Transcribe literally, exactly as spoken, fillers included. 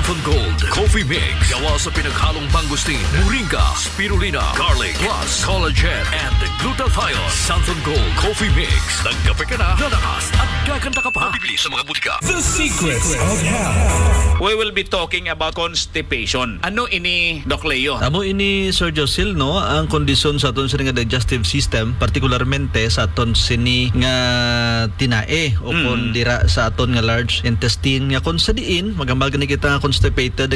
Santon Gold Coffee Mix. Gawa sa pinaghalong mangustin, moringa, spirulina, garlic, plus collagen and glutathione. Santon Gold Coffee Mix. Nagkape ka na, lalakas at gaganda ka pa. Bibili sa mga butika. The secrets of health. We will be talking about constipation. Ano ini, Doc Leo? Amo ini Sir Josil, no, ang kondisyon sa aton sini nga digestive system, particularmente sa aton sini nga tinae o Mm. kung dira sa aton nga large intestine nga kung sa diin magambal gani kita constipated